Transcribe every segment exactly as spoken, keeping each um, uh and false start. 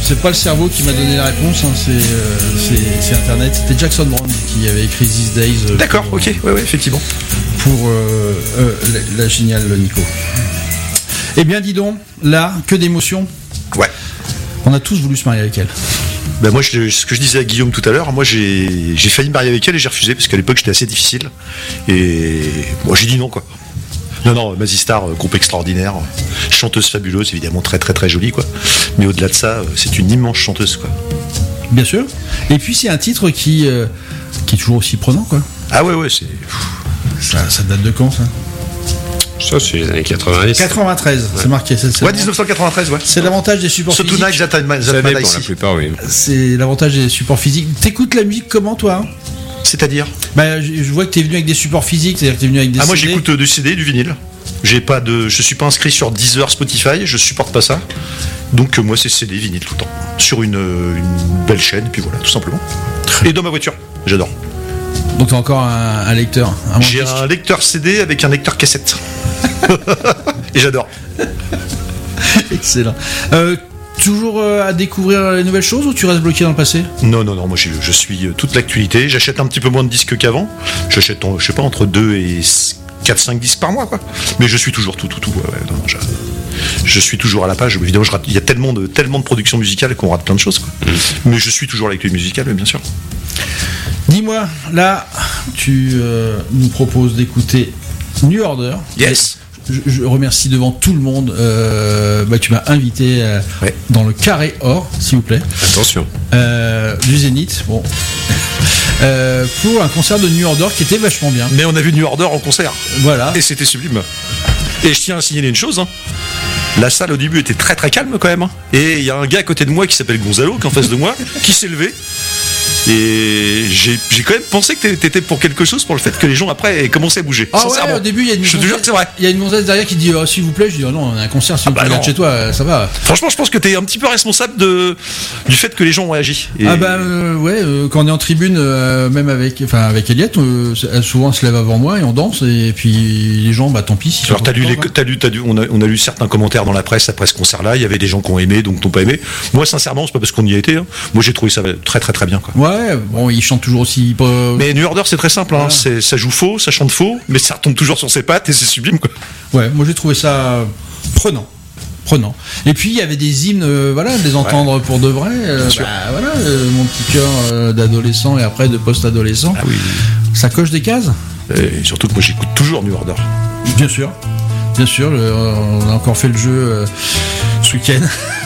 c'est pas le cerveau qui m'a donné la réponse, hein, c'est, euh, c'est, c'est Internet. C'était Jackson Browne qui avait écrit These Days. Euh, D'accord, pour, ok, ouais, ouais, effectivement. Pour euh, euh, la, la géniale Nico. Eh bien, dis donc, là, que d'émotions. Ouais. On a tous voulu se marier avec elle. Ben moi, je, ce que je disais à Guillaume tout à l'heure, moi j'ai, j'ai failli me marier avec elle et j'ai refusé parce qu'à l'époque j'étais assez difficile. Et moi j'ai dit non quoi. Non, non, Mazzy Star, groupe extraordinaire, chanteuse fabuleuse, évidemment très très très jolie quoi. Mais au-delà de ça, c'est une immense chanteuse quoi. Bien sûr. Et puis c'est un titre qui, euh, qui est toujours aussi prenant quoi. Ah ouais, ouais, c'est. Ça, ça date de quand ça ? Ça, c'est les années quatre-vingt-dix. quatre-vingt-treize, ouais. C'est marqué. C'est, c'est ouais, dix-neuf cent quatre-vingt-treize, ouais. C'est l'avantage des supports Ce physiques. Tonight That I That Ça dépend, ici. la plupart, oui. C'est l'avantage des supports physiques. T'écoutes la musique comment, toi hein ? C'est-à-dire ? Bah, je, je vois que t'es venu avec des supports physiques, c'est-à-dire que t'es venu avec des Ah, moi C D. j'écoute du C D, du vinyle. J'ai pas de, je suis pas inscrit sur Deezer, Spotify, je supporte pas ça. Donc euh, moi c'est C D, vinyle tout le temps. Sur une, une belle chaîne, et puis voilà, tout simplement. Et dans ma voiture, j'adore. Donc t'as encore un, un lecteur. Un J'ai un lecteur C D avec un lecteur cassette. Et j'adore. Excellent. Euh, toujours euh, à découvrir les nouvelles choses ou tu restes bloqué dans le passé ? Non, non, non, moi je, je suis euh, toute l'actualité. J'achète un petit peu moins de disques qu'avant. J'achète, je sais pas, entre deux et quatre cinq disques par mois, quoi. Mais je suis toujours tout, tout, tout. Ouais, ouais, non, je, je suis toujours à la page. Évidemment, je rate, il y a tellement de, tellement de productions musicales qu'on rate plein de choses, quoi. Mmh. Mais je suis toujours à l'actualité musicale, bien sûr. Dis-moi, là, tu euh, nous proposes d'écouter New Order. Yes. Je, je remercie devant tout le monde. Euh, bah, tu m'as invité euh, ouais. dans le Carré Or, s'il vous plaît. Attention. Euh, du Zénith. Bon. euh, pour un concert de New Order qui était vachement bien. Mais on a vu New Order en concert. Voilà. Et c'était sublime. Et je tiens à signaler une chose. Hein. La salle au début était très très calme quand même. Hein. Et il y a un gars à côté de moi qui s'appelle Gonzalo, qui est en face de moi, qui s'est levé. Et j'ai, j'ai quand même pensé que t'étais pour quelque chose, pour le fait que les gens après aient commencé à bouger. Ah ouais, au début il y a une je te jure que c'est vrai. Il y a une gonzesse derrière qui dit oh, s'il vous plaît, je dis oh non, on a un concert, si ah vous bah regardez chez toi, ça va. Franchement, je pense que t'es un petit peu responsable de du fait que les gens ont réagi. Et... Ah bah euh, ouais, euh, quand on est en tribune, euh, même avec, enfin avec Eliette, euh, elle souvent se lève avant moi et on danse et puis les gens, bah tant pis. Si Alors t'as lu, les, t'as lu, t'as lu, on a, on a lu certains commentaires dans la presse après ce concert-là. Il y avait des gens qui ont aimé, donc qui n'ont pas aimé. Moi, sincèrement, c'est pas parce qu'on y a été. Hein. Moi, j'ai trouvé ça très très très bien. Quoi. Ouais, bon, ils chantent toujours aussi. Pas... Mais New Order, c'est très simple. Hein. Voilà. C'est, ça joue faux, ça chante faux, mais ça retombe toujours sur ses pattes et c'est sublime. Quoi. Ouais, moi j'ai trouvé ça prenant. Prenant. Et puis il y avait des hymnes, euh, voilà, de les entendre ouais. pour de vrai. Euh, bah, voilà, euh, mon petit cœur euh, d'adolescent et après de post-adolescent. Ah oui. Ça coche des cases. Et surtout que moi j'écoute toujours New Order. Bien sûr, bien sûr. Le, on a encore fait le jeu euh, ce week-end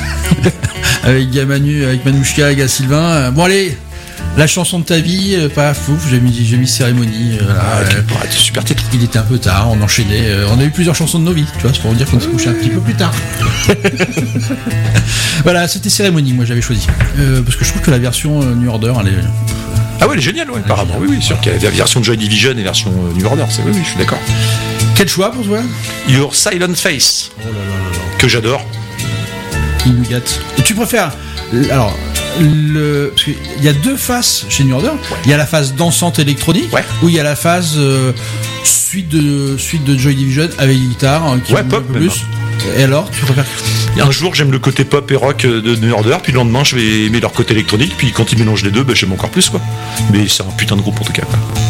avec Gamanu, avec Manouchka, avec Sylvain. Bon allez. La chanson de ta vie, euh, pas fou, j'ai mis, j'ai mis Cérémonie. Euh, ah, euh, okay. Super titre. Il était un peu tard, on enchaînait. Euh, on a eu plusieurs chansons de nos vies, tu vois, c'est pour vous dire qu'on s'est couché un petit peu plus tard. Voilà, c'était Cérémonie, moi j'avais choisi. Euh, parce que je trouve que la version euh, New Order, elle est. Ah ouais, elle est géniale, ouais, apparemment. Oui, oui, sûr qu'il y a la version de Joy Division et la version euh, New Order, c'est oui, oui, je suis d'accord. Quel choix pour toi ? Your Silent Face. Oh là là là là. Que j'adore. Il nous gâte. Et tu préfères. Alors. Le, parce qu'il y a deux faces chez New Order. Ouais. Il y a la phase dansante électronique, ouais. où il y a la phase euh, suite de suite de Joy Division avec guitare hein, qui ouais, pop un peu plus. Et alors, tu préfères ? Un jour, j'aime le côté pop et rock de New Order, puis le lendemain, je vais aimer leur côté électronique, puis quand ils mélangent les deux, bah, j'aime encore plus quoi. Mais c'est un putain de groupe en tout cas. Quoi.